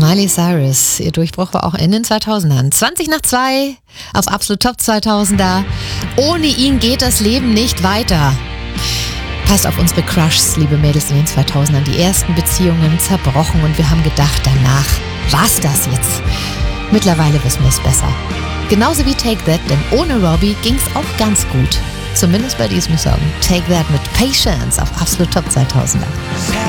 Miley Cyrus, ihr Durchbruch war auch in den 2000ern. 20 nach 2 auf Absolut Top 2000er. Ohne ihn geht das Leben nicht weiter. Passt auf unsere Crushs, liebe Mädels, in den 2000ern. Die ersten Beziehungen zerbrochen und wir haben gedacht, danach war's das jetzt. Mittlerweile wissen wir es besser. Genauso wie Take That, denn ohne Robbie ging's auch ganz gut. Zumindest bei diesem Song. Take That mit Patience auf Absolut Top 2000er.